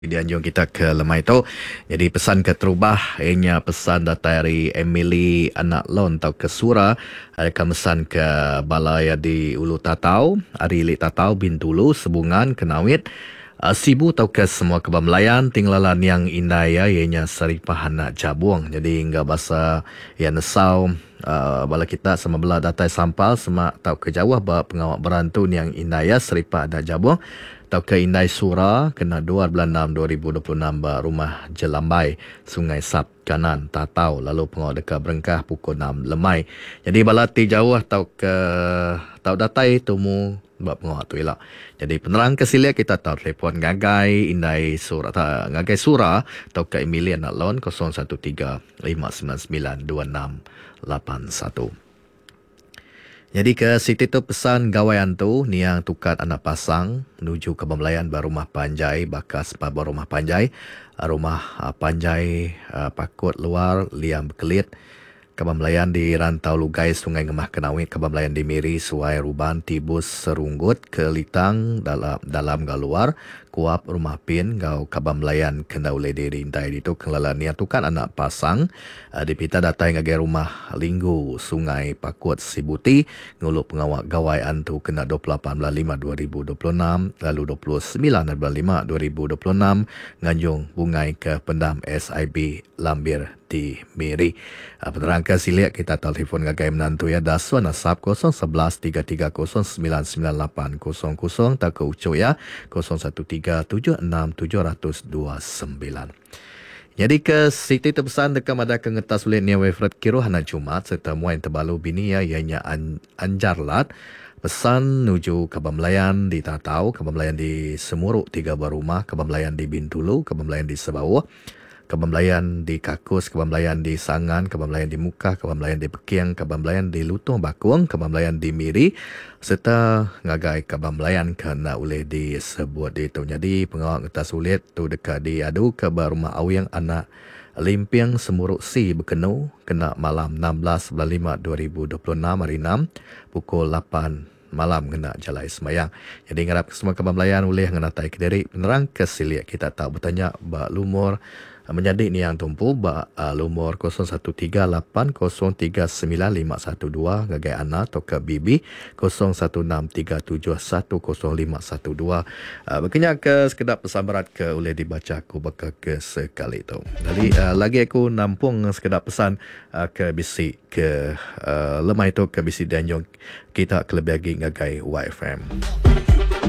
Dianjung kita ke lemai tu. Jadi pesan ke terubah ianya pesan dari Emily anak lon tau ke Sura akan pesan ke balai di Ulu Tatau, Ari Lik Tatau Bintulu Sebungan Kenawit. Sibu tau ke semua kebab Melayan tinggalan yang indah ya ianya Seripah anak Jabuang. Jadi hingga bahasa yang nesau bala kita sama belah datai sampal semak tau ke Jawa ba pengawak berantun yang indah ya Seripah anak Jabuang tau ke Indai Sura kena 2 bulan 6 2026 ba rumah Jelambai Sungai Sap Kanan Tatau lalu pengawak dekat Berengkah pukul 6 lemai. Jadi balati Jawa tau ke tau datai tumu bab pengawak tu elak. Jadi penerang ke sila kita tahu telefon Ngagai Indai Sura Ngagai Sura tau ke Emilia nak lon 0135992681. Jadi ke Siti tu pesan gawaian tu ni yang tukat anak pasang menuju ke Pembelayan Barumah Panjai bakas Barumah Panjai rumah Panjai Pakut Luar Liam Bekelit Kebambelayan di Rantau Lugai Sungai Gemah Kenawit Kebambelayan di Miri Suai Ruban Tibus Serunggut Kelitang dalam Galuar Kuap Rumah Pin Gau Kebambelayan Kendaule Diri Intai itu kelelanian tu kan anak pasang dipita datai ngagai rumah Linggu Sungai Pakut Sibuti nguluk pengawak gawai antu kena 28 bulan 5 2026 lalu 29 bulan 5 2026 nganjung bungai ke pendam SIB Lambir di Miri. Penerang ke siliak kita telefon ngagai menantu ya Daswan Asap 011 330 99800 tak ke ucuk ya 01376729. Jadi ke Siti terpesan dekat ada kengetas ulit ni Wefred Kiro hana Jumat serta muai terbalu bini ya ianya Anjarlat pesan nuju Kebambelayan di Tatau, Kebambelayan di Semuruk 3 rumah, Kebambelayan di Bintulu, Kebambelayan di Sebawah, Kebambelayan di Kakus, Kebambelayan di Sangan, Kebambelayan di Mukah, Kebambelayan di Pekiang, Kebambelayan di Lutung Bakuang, Kebambelayan di Miri, serta ngagai Kebambelayan kena oleh disebut itu. Jadi pengawal ngetas ulit tu dekat di adu ke rumah awang anak Limpiang Semuruk Si Bekenu kena malam 16 bulan 5 2026 hari 6 pukul 8 malam kena jalai semayang. Jadi ngarap semua Kebambelayan oleh ngenatai kediri penerang kesiliak kita tahu bertanya bak lumur menjadi ni yang tumpu ba lumur 0138039512 gagai Ana atau ke Bibi 0163710512 berkenyak ke sekedap pesan berat ke boleh dibaca aku bakal ke sekali tu. Jadi lagi aku nampung sekedap pesan ke bisi ke lemah itu ke bisi dan kita kelebih lagi gagai YFM.